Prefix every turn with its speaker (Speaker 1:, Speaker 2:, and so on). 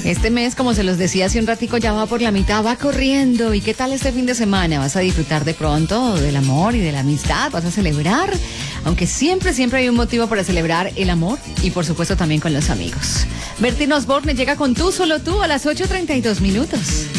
Speaker 1: Este mes, como se los decía hace un ratico, ya va por la mitad, va corriendo. ¿Y qué tal este fin de semana? ¿Vas a disfrutar de pronto del amor y de la amistad? ¿Vas a celebrar? Aunque siempre hay un motivo para celebrar el amor y por supuesto también con los amigos. Bertín Osborne llega con Tú, Solo Tú a las 8:32.